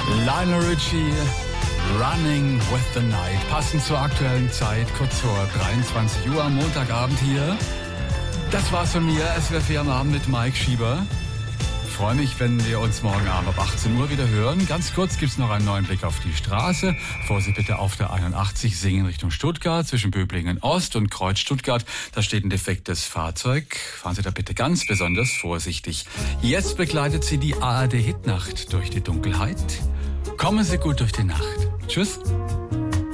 Lionel Richie, Running with the Night. Passend zur aktuellen Zeit, kurz vor 23 Uhr am Montagabend hier. Das war's von mir. SWR 4 am Abend mit Mike Schieber. Ich freue mich, wenn wir uns morgen Abend ab 18 Uhr wieder hören. Ganz kurz gibt's noch einen neuen Blick auf die Straße. Vorsicht bitte auf der 81 Singen Richtung Stuttgart zwischen Böblingen Ost und Kreuz Stuttgart. Da steht ein defektes Fahrzeug. Fahren Sie da bitte ganz besonders vorsichtig. Jetzt begleitet Sie die ARD Hitnacht durch die Dunkelheit. Kommen Sie gut durch die Nacht. Tschüss.